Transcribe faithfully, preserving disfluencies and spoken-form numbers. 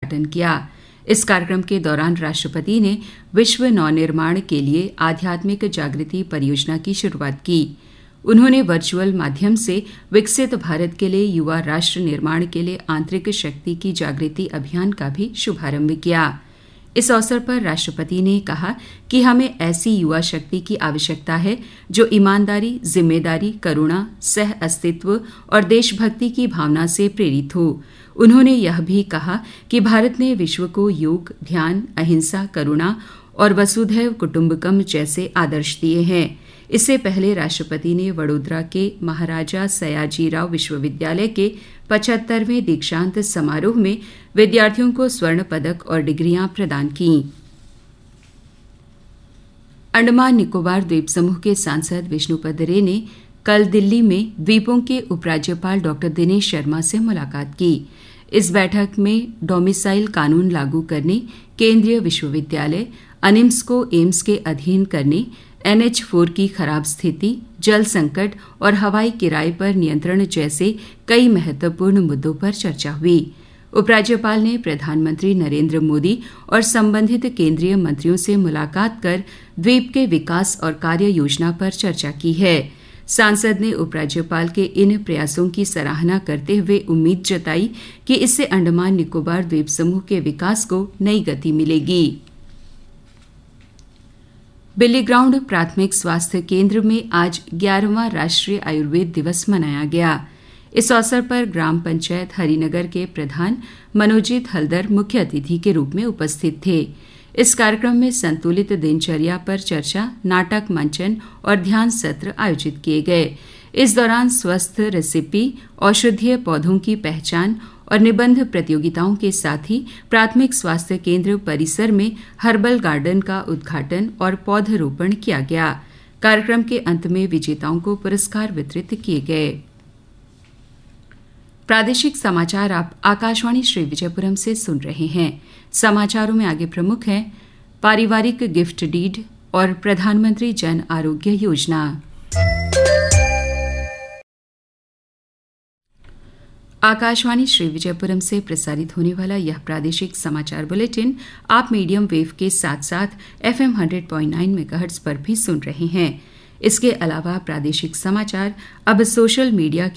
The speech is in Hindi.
उद्घाटन किया। इस कार्यक्रम के दौरान राष्ट्रपति ने विश्व नवनिर्माण के लिए आध्यात्मिक जागृति परियोजना की शुरुआत की। उन्होंने वर्चुअल माध्यम से विकसित भारत के लिए युवा राष्ट्र निर्माण के लिए आंतरिक शक्ति की जागृति अभियान का भी शुभारंभ किया। इस अवसर पर राष्ट्रपति ने कहा कि हमें ऐसी युवा शक्ति की आवश्यकता है जो ईमानदारी, जिम्मेदारी, करुणा, सह अस्तित्व और देशभक्ति की भावना से प्रेरित हो। उन्होंने यह भी कहा कि भारत ने विश्व को योग, ध्यान, अहिंसा, करुणा और वसुधैव कुटुंबकम जैसे आदर्श दिए हैं। इससे पहले राष्ट्रपति ने वडोदरा के महाराजा सयाजीराव विश्वविद्यालय के पचहत्तरवें दीक्षांत समारोह में विद्यार्थियों को स्वर्ण पदक और डिग्रियां प्रदान कीं। अंडमान निकोबार द्वीप समूह के सांसद विष्णुपद रे ने कल दिल्ली में द्वीपों के उपराज्यपाल डॉ दिनेश शर्मा से मुलाकात की। इस बैठक में डोमिसाइल कानून लागू करने, केंद्रीय विश्वविद्यालय, अनिम्स को एम्स के अधीन करने, एन एच फोर की खराब स्थिति, जल संकट और हवाई किराए पर नियंत्रण जैसे कई महत्वपूर्ण मुद्दों पर चर्चा हुई। उपराज्यपाल ने प्रधानमंत्री नरेंद्र मोदी और संबंधित केंद्रीय मंत्रियों से मुलाकात कर द्वीप के विकास और कार्य योजना पर चर्चा की है। सांसद ने उपराज्यपाल के इन प्रयासों की सराहना करते हुए उम्मीद जताई कि इससे अंडमान निकोबार द्वीप समूह के विकास को नई गति मिलेगी। बिल्लीग्राउंड प्राथमिक स्वास्थ्य केंद्र में आज ग्यारहवां राष्ट्रीय आयुर्वेद दिवस मनाया गया। इस अवसर पर ग्राम पंचायत हरिनगर के प्रधान मनोजीत हल्दर मुख्य अतिथि के रूप में उपस्थित थे। इस कार्यक्रम में संतुलित दिनचर्या पर चर्चा, नाटक मंचन और ध्यान सत्र आयोजित किए गए। इस दौरान स्वस्थ रेसिपी, औषधीय पौधों की पहचान और निबंध प्रतियोगिताओं के साथ ही प्राथमिक स्वास्थ्य केंद्र परिसर में हर्बल गार्डन का उद्घाटन और पौधरोपण किया गया। कार्यक्रम के अंत में विजेताओं को पुरस्कार वितरित किए गए। प्रादेशिक समाचार आप आकाशवाणी श्री विजयपुरम से सुन रहे हैं। समाचारों में आगे प्रमुख हैं पारिवारिक गिफ्ट डीड और प्रधानमंत्री जन आरोग्य योजना। आकाशवाणी श्री विजयपुरम से प्रसारित होने वाला यह प्रादेशिक समाचार बुलेटिन आप मीडियम वेव के साथ साथ FM hundred point nine megahertz पर भी सुन रहे हैं। इसके अलावा प्रादेशिक समाचार अब सोशल मीडिया